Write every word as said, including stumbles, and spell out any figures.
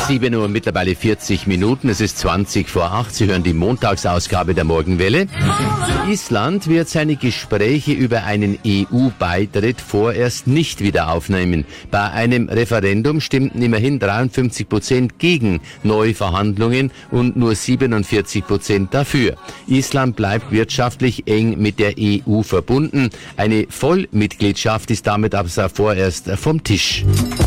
sieben Uhr mittlerweile vierzig Minuten, es ist zwanzig vor acht. Sie hören die Montagsausgabe der Morgenwelle. Island wird seine Gespräche über einen E U-Beitritt vorerst nicht wieder aufnehmen. Bei einem Referendum stimmten immerhin dreiundfünfzig Prozent gegen Neuverhandlungen und nur siebenundvierzig Prozent dafür. Island bleibt wirtschaftlich eng mit der E U verbunden. Eine Vollmitgliedschaft ist damit aber vorerst vom Tisch.